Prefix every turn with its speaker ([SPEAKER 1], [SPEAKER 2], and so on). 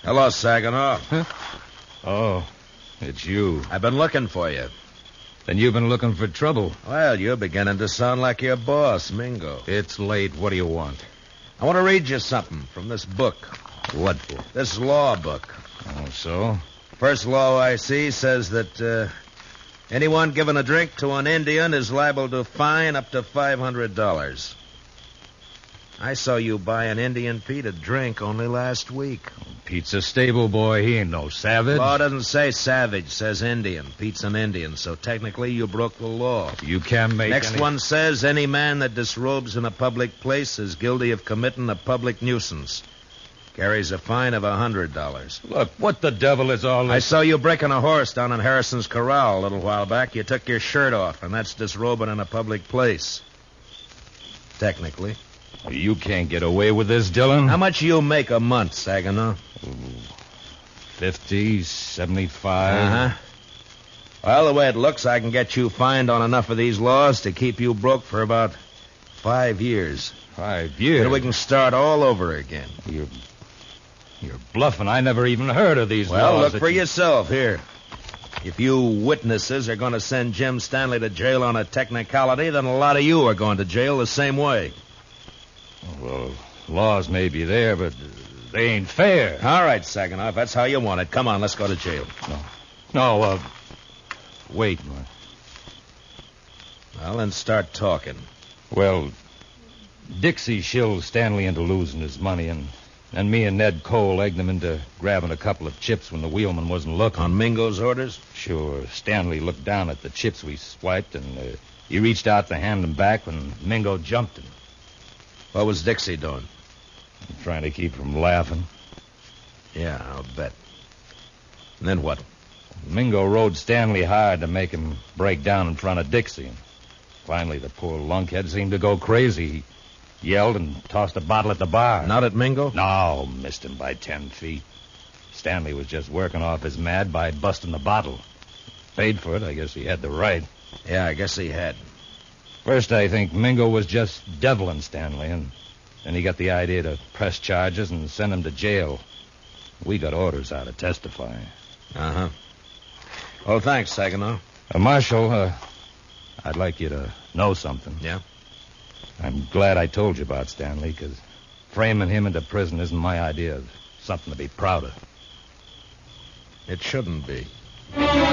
[SPEAKER 1] Hello, Saginaw.
[SPEAKER 2] Huh? Oh, it's you.
[SPEAKER 1] I've been looking for you.
[SPEAKER 2] Then you've been looking for trouble.
[SPEAKER 1] Well, you're beginning to sound like your boss, Mingo.
[SPEAKER 2] It's late. What do you want?
[SPEAKER 1] I want to read you something from this book.
[SPEAKER 2] What for?
[SPEAKER 1] This law book.
[SPEAKER 2] Oh, so?
[SPEAKER 1] First law I see says that anyone giving a drink to an Indian is liable to fine up to $500. I saw you buy an Indian Pete a drink only last week.
[SPEAKER 2] Pete's a stable boy. He ain't no savage.
[SPEAKER 1] Law doesn't say savage, says Indian. Pete's an Indian, so technically you broke the law.
[SPEAKER 2] You can't make
[SPEAKER 1] Next one says any man that disrobes in a public place is guilty of committing a public nuisance. Carries a fine of $100.
[SPEAKER 2] Look, what the devil is all this?
[SPEAKER 1] I saw you breaking a horse down in Harrison's Corral a little while back. You took your shirt off, and that's disrobing in a public place. Technically.
[SPEAKER 2] You can't get away with this, Dillon.
[SPEAKER 1] How much you make a month, Saginaw?
[SPEAKER 2] 50, 75.
[SPEAKER 1] Uh-huh. Well, the way it looks, I can get you fined on enough of these laws to keep you broke for about 5 years.
[SPEAKER 2] 5 years?
[SPEAKER 1] Then we can start all over again.
[SPEAKER 2] You're bluffing. I never even heard of these laws.
[SPEAKER 1] Well, look for yourself here. If you witnesses are going to send Jim Stanley to jail on a technicality, then a lot of you are going to jail the same way.
[SPEAKER 2] Well, laws may be there, but they ain't fair.
[SPEAKER 1] All right, Saginaw, if that's how you want it. Come on, let's go to jail.
[SPEAKER 2] No, wait.
[SPEAKER 1] Well, then start talking.
[SPEAKER 2] Well, Dixie shilled Stanley into losing his money, and me and Ned Cole egged him into grabbing a couple of chips when the wheelman wasn't looking.
[SPEAKER 1] On Mingo's orders?
[SPEAKER 2] Sure. Stanley looked down at the chips we swiped, and he reached out to hand them back when Mingo jumped him.
[SPEAKER 1] What was Dixie doing?
[SPEAKER 2] Trying to keep from laughing.
[SPEAKER 1] Yeah, I'll bet. And then what?
[SPEAKER 2] Mingo rode Stanley hard to make him break down in front of Dixie. And finally, the poor lunkhead seemed to go crazy. He yelled and tossed a bottle at the bar.
[SPEAKER 1] Not at Mingo?
[SPEAKER 2] No, missed him by 10 feet. Stanley was just working off his mad by busting the bottle. Paid for it. I guess he had the right.
[SPEAKER 1] Yeah, I guess he had.
[SPEAKER 2] First, I think Mingo was just deviling Stanley, and then he got the idea to press charges and send him to jail. We got orders out to testify.
[SPEAKER 1] Uh-huh. Well, thanks, Saginaw.
[SPEAKER 2] Marshal, I'd like you to know something.
[SPEAKER 1] Yeah?
[SPEAKER 2] I'm glad I told you about Stanley, because framing him into prison isn't my idea of something to be proud of.
[SPEAKER 1] It shouldn't be.